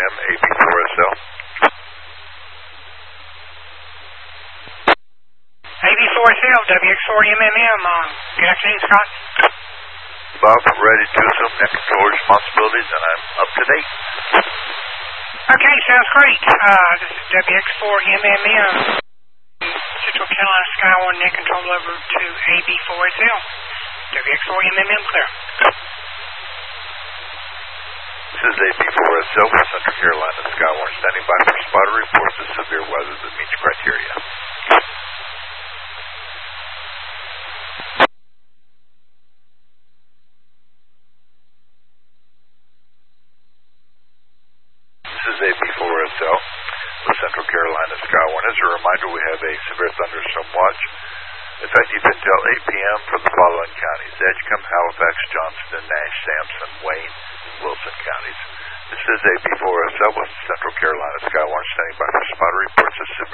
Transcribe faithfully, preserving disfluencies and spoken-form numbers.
M, A B four S L. A B four S L, W X four M M M. Uh, good afternoon, Scott. Bob, ready to assume net control responsibilities, and I'm up to date. Okay, sounds great. Uh, this is W X four M M M. Central Carolina Skywarn net control over to A B four S L. W X four M M M clear. This is A B four S L for Central Carolina Skywarn, standing by for spotter reports of severe weather that meets criteria. This is A B four S L with Central Carolina Skywarn. As a reminder, we have a severe thunderstorm watch effective until eight P M for the following counties: Edgecombe, Halifax, Johnston, Nash, Sampson, Wayne, and Wilson counties. This is A B four S L with Central Carolina Skywarn, standing by for spotter reports of severe